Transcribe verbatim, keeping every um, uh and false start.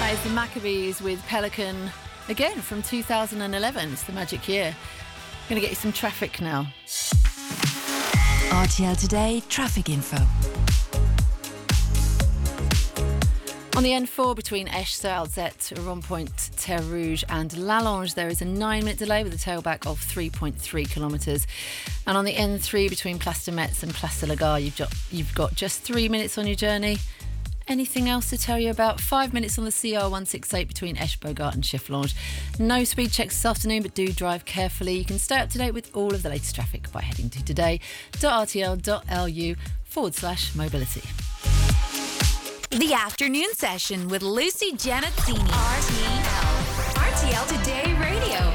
That is the Maccabees with Pelican, again from two thousand eleven. It's the magic year. I'm going to get you some traffic now. R T L Today traffic info. On the N four between Esch, Alzette, Rond-Point, Terre Rouge and Lallange, there is a nine-minute delay with a tailback of three point three kilometres. And on the N three between Place de Metz and Place de la Gare, you've got, you've got just three minutes on your journey. Anything else to tell you about? Five minutes on the C R one sixty-eight between Esch, Bogart and Chifflange. No speed checks this afternoon, but do drive carefully. You can stay up to date with all of the latest traffic by heading to today.rtl.lu forward slash mobility. The afternoon session with Lucy Janazzini. R T L. R T L Today Radio.